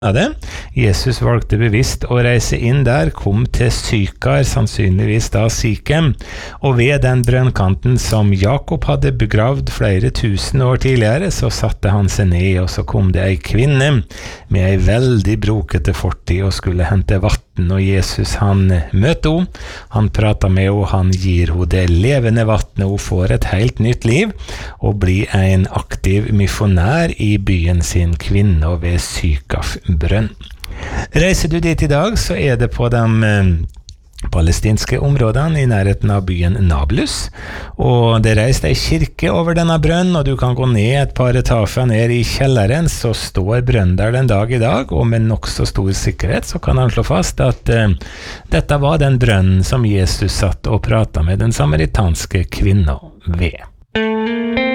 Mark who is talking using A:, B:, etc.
A: av det. Jesus valgte bevisst å reise inn der, kom til Sykar, sannsynligvis da Sikem, og ved den brønnkanten som Jakob hadde begravd flere tusen år tidligere, så satte han seg ned, og så kom det ei kvinne med ei veldig brokete fortid og skulle hente vatten, og Jesus han møter henne, han prater med henne, han gir henne det levende vattnet, hun får et helt nytt liv, og blir en aktiv misjonær i byen sin Kvinna ved Sykaf brønn. Reiser du dit i dag, så er det på de palestinske områdene i nærheten av byen Nablus, og det reiste ei kirke over denne brønnen, og du kan gå ned et par etasjer ned i kjelleren, så står brønnen der den dag i dag, og med nok så stor sikkerhet så kan han slå fast at dette var den brønnen som Jesus satt og pratet med den samaritanske kvinna ved.